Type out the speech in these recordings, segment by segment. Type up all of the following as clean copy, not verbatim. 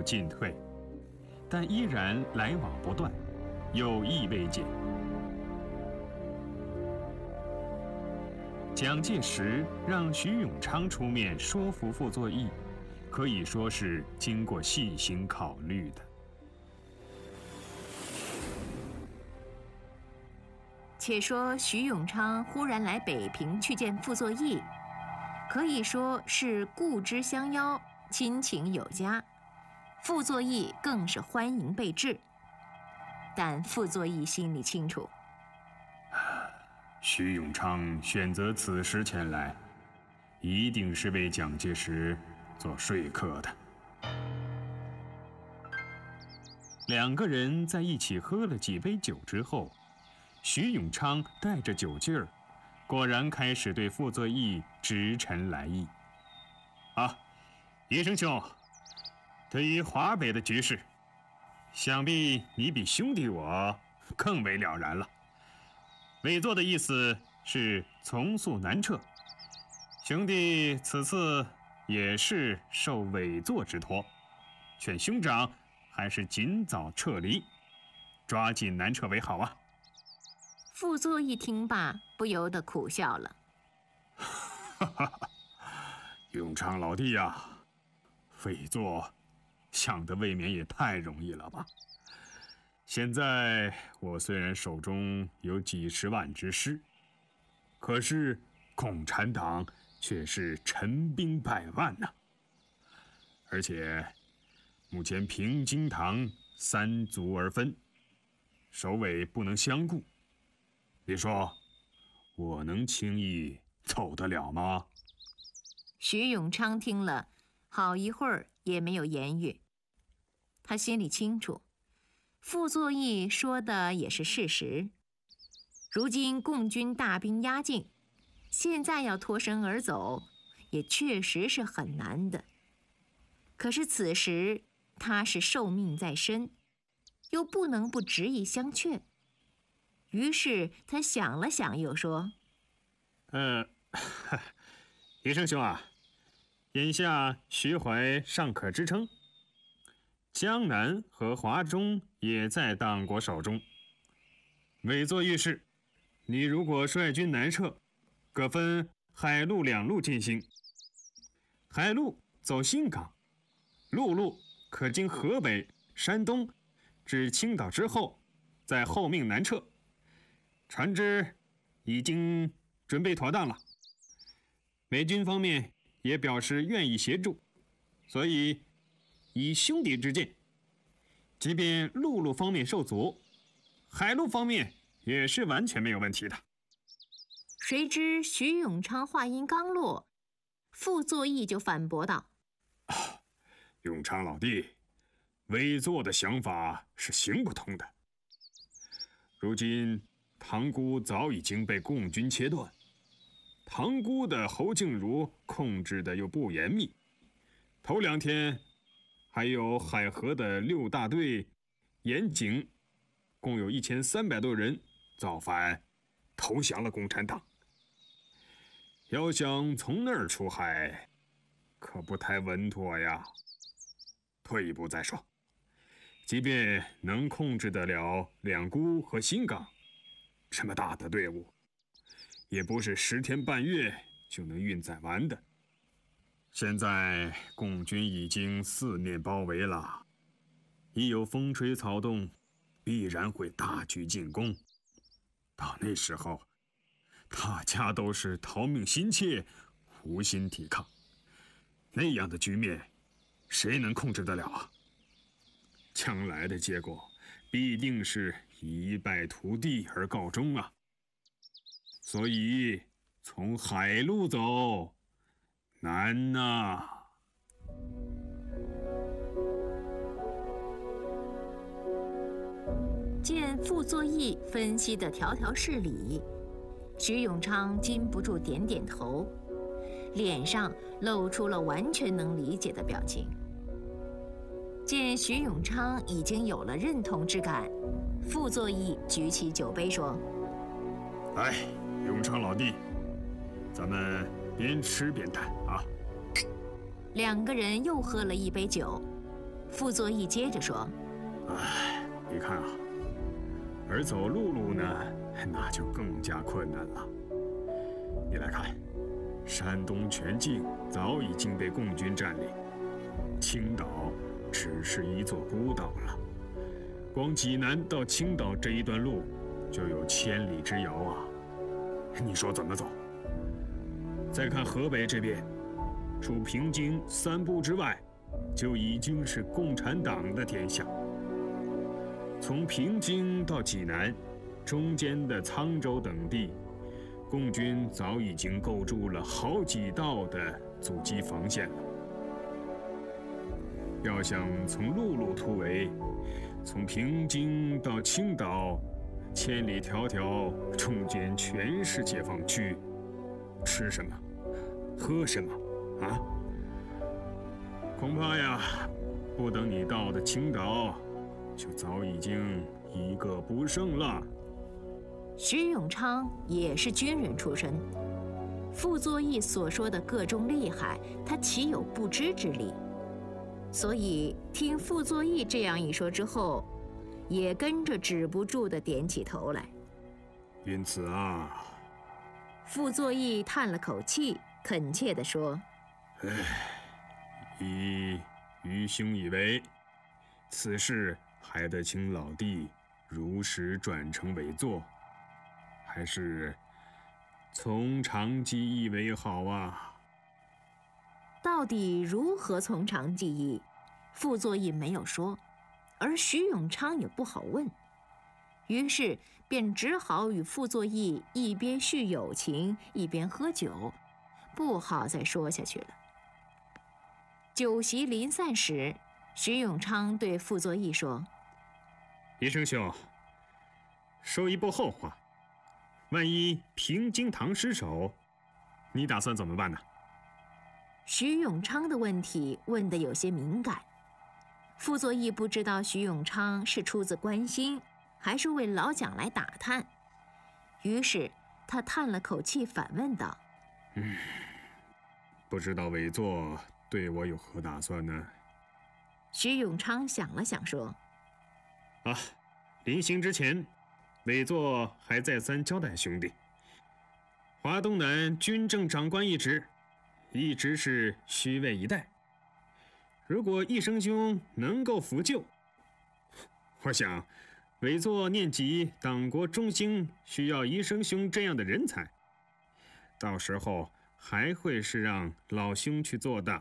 进退，但依然来往不断，有意未解。蒋介石让徐永昌出面说服傅作义，可以说是经过细心考虑的。 且说徐永昌忽然来北平去见傅作义，可以说是故知相邀，亲情有加。傅作义更是欢迎备至，但傅作义心里清楚， 徐永昌选择此时前来，一定是为蒋介石做说客的。两个人在一起喝了几杯酒之后，徐永昌带着酒劲儿，果然开始对傅作义直陈来意。叶生兄，对于华北的局势，想必你比兄弟我更为了然了。委座的意思是从速南撤，兄弟此次也是受委座之托，劝兄长还是尽早撤离，抓紧南撤为好啊。 傅作义听罢，不由得苦笑了。 永昌老弟呀，委座想得未免也太容易了吧。现在我虽然手中有几十万之师，可是共产党却是陈兵百万呐。而且目前平津塘三族而分，首尾不能相顾，你说我能轻易走得了吗？ 徐永昌听了，好一会儿也没有言语。他心里清楚，傅作义说的也是事实。如今共军大兵压境，现在要脱身而走，也确实是很难的。可是此时他是受命在身，又不能不执意相劝。于是他想了想，又说：“ 余生兄啊，眼下徐淮尚可支撑，江南和华中也在党国手中。委座御史，你如果率军南撤，可分海陆两路进行。海路走新港，陆路可经河北、山东至青岛之后，再后命南撤。船只已经准备妥当了，美军方面也表示愿意协助，所以以兄弟之见，即便陆路方面受阻，海路方面也是完全没有问题的。” 谁知徐永昌话音刚落，傅作义就反驳道：“ 永昌老弟，委座的想法是行不通的。如今塘沽早已经被共军切断，塘沽的侯静茹控制的又不严密，头2天还有海河的6大队严警，共有1300多人造反投降了共产党。要想从那儿出海，可不太稳妥呀。退一步再说，即便能控制得了两沽和新港，这么大的队伍，也不是10天半月就能运载完的。现在共军已经4面包围了，一有风吹草动，必然会大举进攻。到那时候，大家都是逃命心切，无心抵抗，那样的局面，谁能控制得了啊？将来的结果必定是一败涂地而告终啊！所以从海路走难呐。 见傅作义分析的条条是理，徐永昌禁不住点点头，脸上露出了完全能理解的表情。见徐永昌已经有了认同之感，傅作义举起酒杯说：“ 来，永昌老弟，咱们边吃边谈啊。” 两个人又喝了一杯酒， 傅作义接着说：“ 哎，你看啊，而走陆路呢，那就更加困难了。你来看，山东全境早已经被共军占领，青岛只是一座孤岛了。光济南到青岛这一段路，就有1000里之遥啊！你说怎么走？再看河北这边，除平津3步之外，就已经是共产党的天下。从平津到济南，中间的沧州等地，共军早已经构筑了好几道的阻击防线了。要想从陆路突围，从平津到青岛，千里迢迢，中间全是解放区，吃什么，喝什么啊？恐怕呀，不等你到的青岛，就早已经一个不剩了。 徐永昌也是军人出身，傅作义所说的各种厉害，他岂有不知之理？所以听傅作义这样一说之后，也跟着止不住地点起头来。 因此啊， 傅作义叹了口气，恳切地说：“ 依余兄以为，此事还得请老弟如实转呈委座，还是从长计议为好啊。” 到底如何从长计议，傅作义没有说，而徐永昌也不好问，于是便只好与傅作义一边叙友情，一边喝酒，不好再说下去了。酒席临散时，徐永昌对傅作义说：“ 医生兄，说一步后话，万一平津堂失守，你打算怎么办呢？” 徐永昌的问题问得有些敏感，傅作义不知道徐永昌是出自关心，还是为老蒋来打探，于是他叹了口气，反问道：“ 不知道委座对我有何打算呢？” 徐永昌想了想说：“ 临行之前，委座还再三交代兄弟，华东南军政长官一职，一直是虚位以待。如果义生兄能够辅救，我想委座念及党国中兴需要义生兄这样的人才，到时候还会是让老兄去做的。”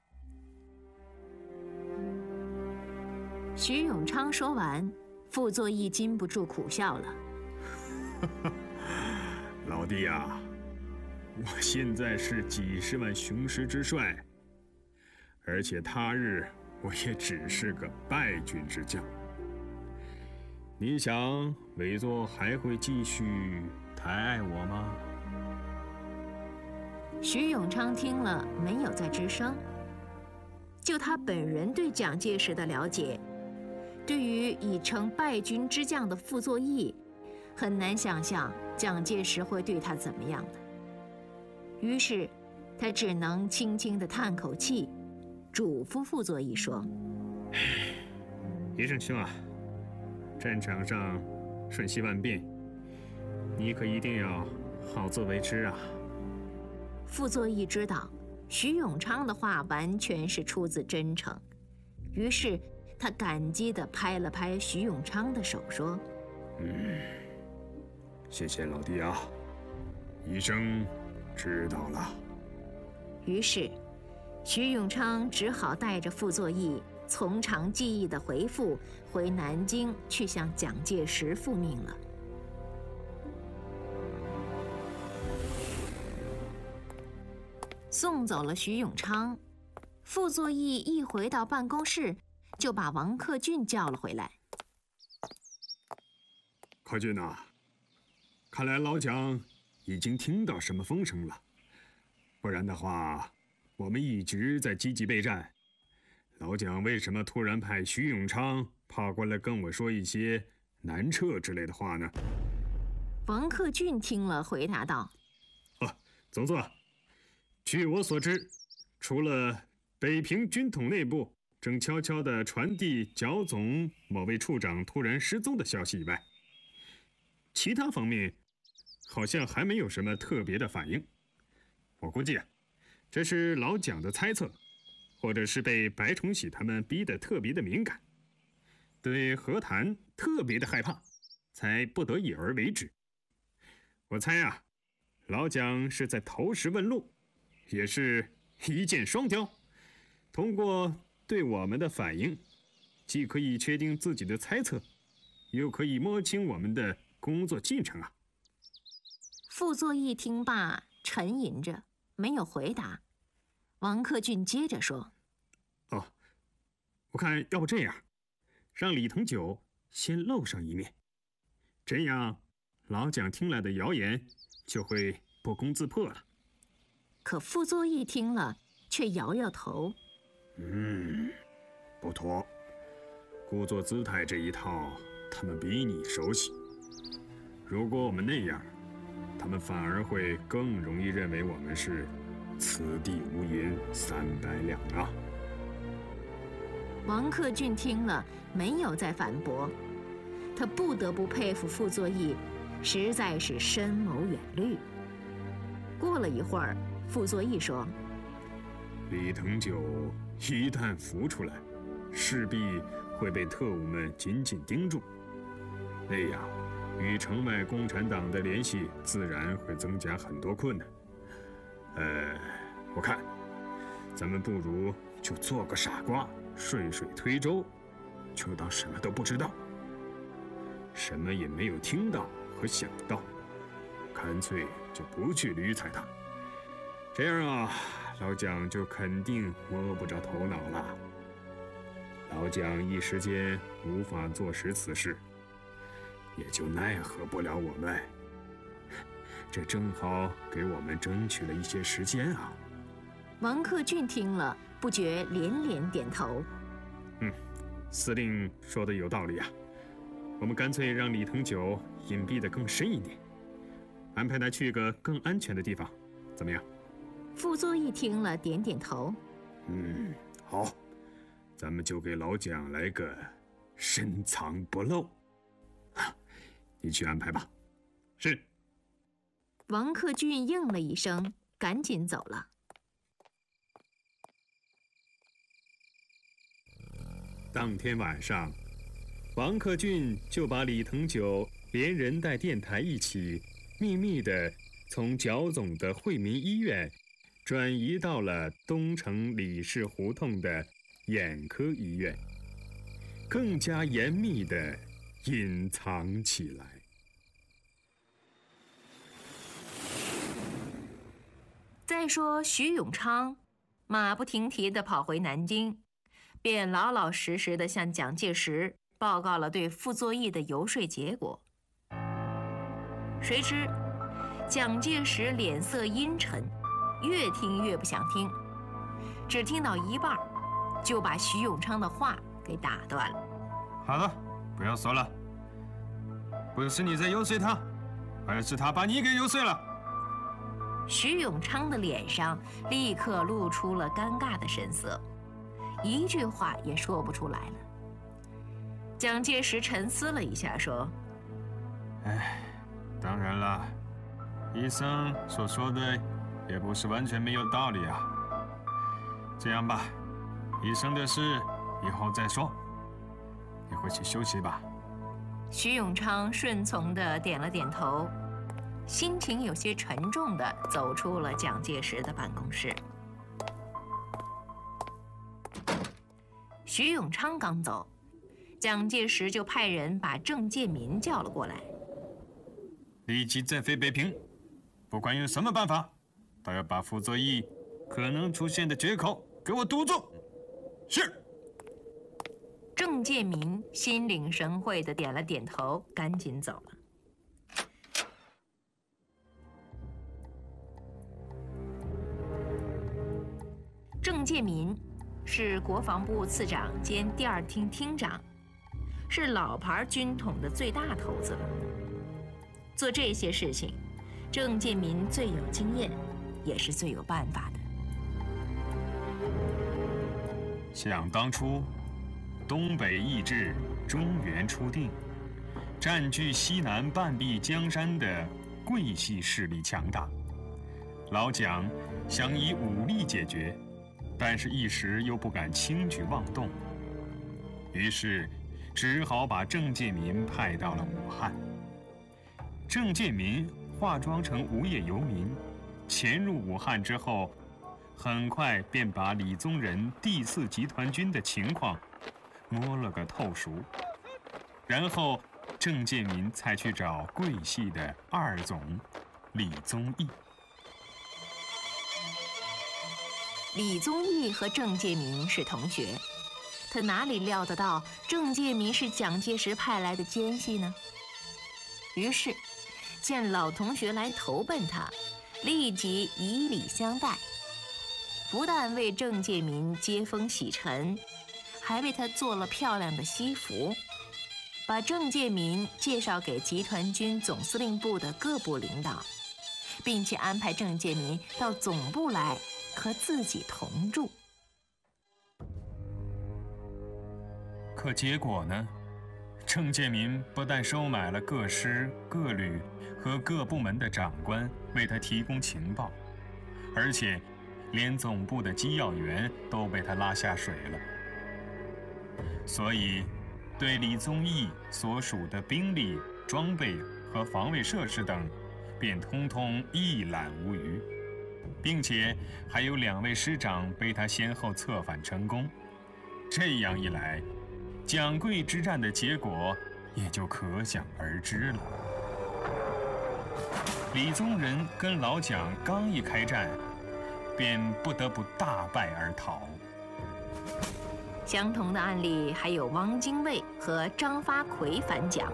徐永昌说完，傅作义禁不住苦笑了。 老弟呀，我现在是几十万雄师之帅，而且他日我也只是个败军之将。你想委座还会继续抬爱我吗？ 徐永昌听了没有再吱声。就他本人对蒋介石的了解，对于已成败军之将的傅作义，很难想象蒋介石会对他怎么样的。于是他只能轻轻地叹口气，嘱咐傅作义说：“ 义生兄啊，战场上瞬息万变，你可一定要好自为之啊。” 傅作义知道徐永昌的话完全是出自真诚，于是他感激地拍了拍徐永昌的手，说：“ 谢谢老弟啊，医生知道了。” 于是徐永昌只好带着傅作义从长计议的回复回南京去向蒋介石复命了。送走了徐永昌，傅作义一回到办公室，就把王克俊叫了回来。 克俊呐，看来老蒋已经听到什么风声了，不然的话，我们一直在积极备战。老蒋为什么突然派徐永昌跑过来跟我说一些南撤之类的话呢？ 王克俊听了，回答道：“ 总座，据我所知，除了北平军统内部正悄悄地传递剿总某位处长突然失踪的消息以外，其他方面好像还没有什么特别的反应。我估计啊，这是老蒋的猜测，或者是被白崇禧他们逼得特别的敏感，对和谈特别的害怕，才不得已而为之。我猜啊，老蒋是在投石问路，也是一箭双雕，通过对我们的反应，既可以确定自己的猜测，又可以摸清我们的工作进程啊。 傅作义听罢，沉吟着，没有回答。王克俊接着说：“ 哦，我看要不这样，让李腾九先露上一面，这样老蒋听来的谣言就会不攻自破了。” 可傅作义听了，却摇摇头：“ 不妥，故作姿态这一套，他们比你熟悉。如果我们那样，他们反而会更容易认为我们是此地无银300两啊。” 王克俊听了，没有再反驳。他不得不佩服傅作义，实在是深谋远虑。过了一会儿，傅作义说：“ 李腾九一旦浮出来，势必会被特务们紧紧盯住，那样与城外共产党的联系自然会增加很多困难。我看咱们不如就做个傻瓜，顺水推舟，就当什么都不知道，什么也没有听到和想到，干脆就不去捋睬他。这样啊，老蒋就肯定摸不着头脑了。老蒋一时间无法坐实此事，也就奈何不了我们。这正好给我们争取了一些时间啊。” 王克俊听了，不觉连连点头。 司令说的有道理啊，我们干脆让李腾九隐蔽得更深一点，安排他去一个更安全的地方，怎么样？ 傅作义听了，点点头。 好，咱们就给老蒋来个深藏不露。你去安排吧。是。 王克俊应了一声，赶紧走了。 当天晚上，王克俊就把李腾九连人带电台一起，秘密地从剿总的惠民医院转移到了东城李氏胡同的眼科医院，更加严密地隐藏起来。 再说徐永昌，马不停蹄地跑回南京，便老老实实地向蒋介石报告了对傅作义的游说结果。谁知蒋介石脸色阴沉，越听越不想听，只听到一半，就把徐永昌的话给打断了。 好了，不要说了，不是你在游说他，而是他把你给游说了。 徐永昌的脸上立刻露出了尴尬的神色，一句话也说不出来了。蒋介石沉思了一下，说：“ 当然了，医生所说的也不是完全没有道理啊。这样吧，医生的事以后再说，你回去休息吧。” 徐永昌顺从地点了点头，心情有些沉重地走出了蒋介石的办公室。徐永昌刚走，蒋介石就派人把郑介民叫了过来， 立即再飞北平，不管用什么办法，都要把傅作义可能出现的缺口给我堵住。是。 郑介民心领神会地点了点头，赶紧走了。郑介民是国防部次长兼第二厅厅长，是老牌军统的最大头子了。做这些事情，郑介民最有经验，也是最有办法的。 想当初，东北易帜，中原初定，占据西南半壁江山的桂系势力强大。老蒋想以武力解决，但是一时又不敢轻举妄动，于是只好把郑介民派到了武汉。郑介民化妆成无业游民，潜入武汉之后，很快便把李宗仁第4集团军的情况摸了个透熟。然后郑介民才去找桂系的2总李宗义。 李宗义和郑介民是同学，他哪里料得到郑介民是蒋介石派来的奸细呢？于是见老同学来投奔他，立即以礼相待，不但为郑介民接风洗尘，还为他做了漂亮的西服，把郑介民介绍给集团军总司令部的各部领导，并且安排郑介民到总部来和自己同住。 可结果呢？郑介民不但收买了各师、各旅和各部门的长官为他提供情报，而且连总部的机要员都被他拉下水了。所以，对李宗义所属的兵力、装备和防卫设施等，便通通一览无余，并且还有2位师长被他先后策反成功。这样一来，蒋桂之战的结果也就可想而知了。李宗仁跟老蒋刚一开战，便不得不大败而逃。 相同的案例还有汪精卫和张发奎反蒋。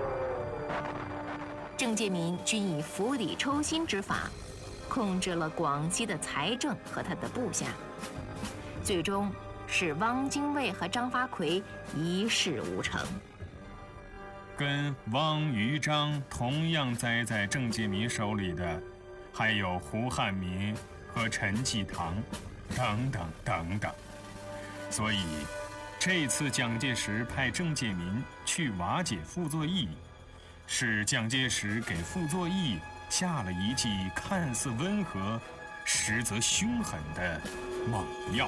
郑介民均以釜底抽薪之法，控制了广西的财政和他的部下，最终使汪精卫和张发奎一事无成。 跟汪于章同样栽在郑介民手里的，还有胡汉民和陈济棠，等等等等。所以，这次蒋介石派郑介民去瓦解傅作义，是蒋介石给傅作义下了一剂看似温和，实则凶狠的猛药。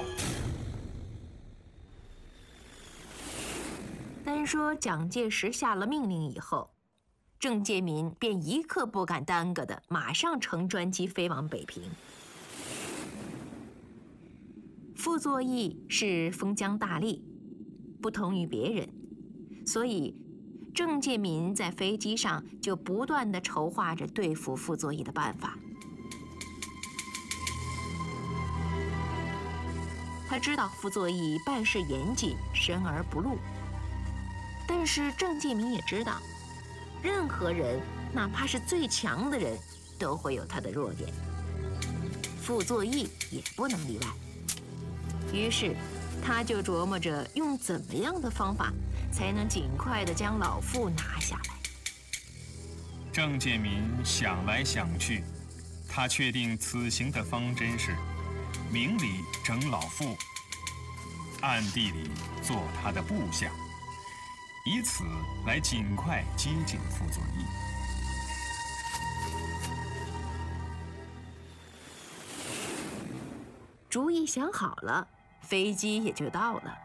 单说蒋介石下了命令以后，郑介民便一刻不敢耽搁的，马上乘专机飞往北平。傅作义是封疆大吏，不同于别人，所以郑介民在飞机上就不断地筹划着对付傅作义的办法。他知道傅作义办事严谨，深而不露，但是郑介民也知道，任何人，哪怕是最强的人，都会有他的弱点，傅作义也不能例外。于是，他就琢磨着用怎么样的方法，才能尽快地将老傅拿下来。 郑介民想来想去，他确定此行的方针是：明里整老傅，暗地里做他的部下，以此来尽快接近傅作义。 主意想好了，飞机也就到了。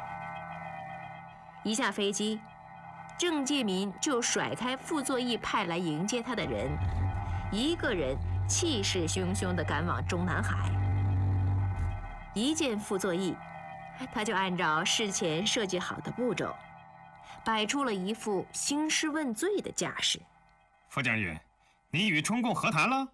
一下飞机，郑介民就甩开傅作义派来迎接他的人，一个人气势汹汹地赶往中南海。一见傅作义，他就按照事前设计好的步骤，摆出了一副兴师问罪的架势。 傅将军，你与中共和谈了？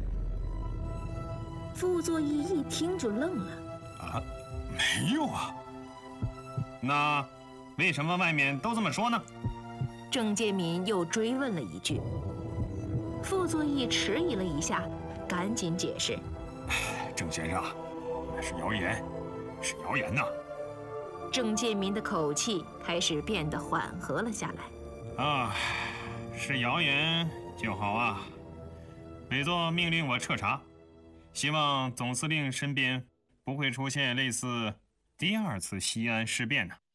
傅作义一听就愣了。 啊，没有啊。那为什么外面都这么说呢？ 郑介民又追问了一句。傅作义迟疑了一下，赶紧解释： 郑先生，那是谣言，是谣言呐。 郑介民的口气开始变得缓和了下来。 啊，是谣言就好啊。委座命令我彻查，希望总司令身边不会出现类似第二次西安事变呢？